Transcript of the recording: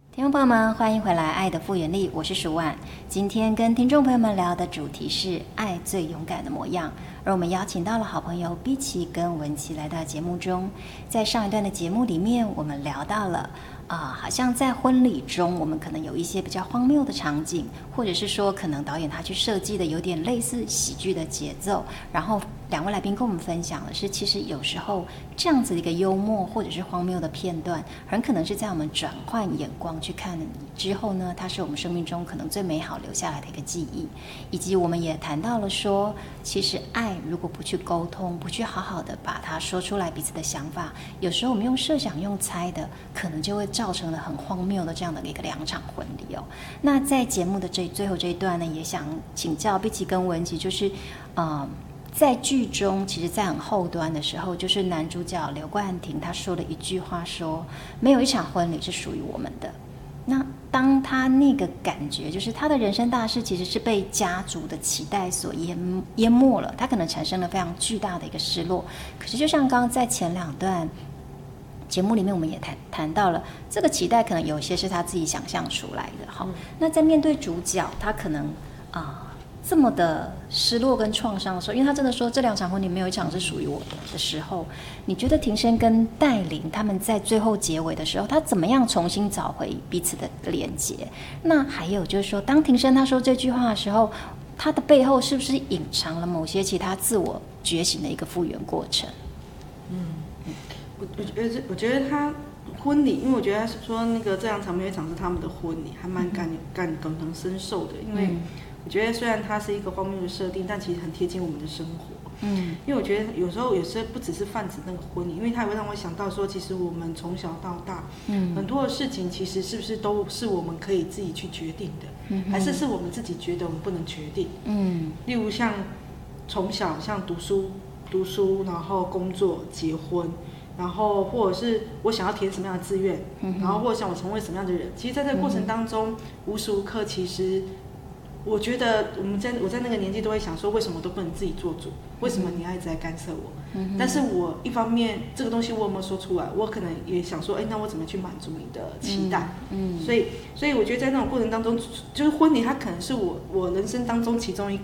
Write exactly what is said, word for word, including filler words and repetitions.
听众朋友们，欢迎回来《爱的复原力》，我是舒婉。今天跟听众朋友们聊的主题是爱最勇敢的模样，而我们邀请到了好朋友碧琪跟文琪来到节目中。在上一段的节目里面，我们聊到了啊、呃，好像在婚礼中，我们可能有一些比较荒谬的场景，或者是说，可能导演他去设计的有点类似喜剧的节奏。然后两位来宾跟我们分享的是，其实有时候这样子的一个幽默或者是荒谬的片段，很可能是在我们转换眼光去看之后呢，它是我们生命中可能最美好留下来的一个记忆。以及我们也谈到了说，其实爱如果不去沟通，不去好好的把它说出来彼此的想法，有时候我们用设想用猜的，可能就会造成了很荒谬的这样的一个两场婚礼哦。那在节目的这最后这一段呢，也想请教碧琪跟文琪，就是呃在剧中，其实在很后端的时候，就是男主角刘冠廷他说了一句话说，没有一场婚礼是属于我们的。那当他那个感觉，就是他的人生大事其实是被家族的期待所淹淹没了，他可能产生了非常巨大的一个失落。可是就像刚刚在前两段节目里面，我们也谈谈到了这个期待，可能有些是他自己想象出来的。好，那在面对主角，他可能啊。呃这么的失落跟创伤的时候，因为他真的说这两场婚礼没有一场是属于我的的时候，你觉得庭生跟戴琳他们在最后结尾的时候，他怎么样重新找回彼此的连结？那还有就是说，当庭生他说这句话的时候，他的背后是不是隐藏了某些其他自我觉醒的一个复原过程？ 嗯，我我觉得我觉得他婚礼，因为我觉得他说那个这两场没有一场是他们的婚礼，还蛮感感感同身受的，因为。嗯我觉得虽然它是一个荒谬的设定，但其实很贴近我们的生活。嗯，因为我觉得有时候有时候不只是泛指那个婚礼，因为它会让我想到说，其实我们从小到大，嗯，很多的事情其实是不是都是我们可以自己去决定的，嗯，还是是我们自己觉得我们不能决定。嗯，例如像从小像读书、读书，然后工作、结婚。然后，或者是我想要填什么样的志愿，嗯，然后或者想我成为什么样的人，其实，在这个过程当中，嗯，无时无刻，其实我觉得我们在我在那个年纪都会想说，为什么都不能自己做主？为什么你要一直在干涉我？嗯，但是我一方面这个东西我有没有说出来，我可能也想说，哎，那我怎么去满足你的期待？嗯，嗯所以所以我觉得在那种过程当中，就是婚礼，它可能是我我人生当中其中一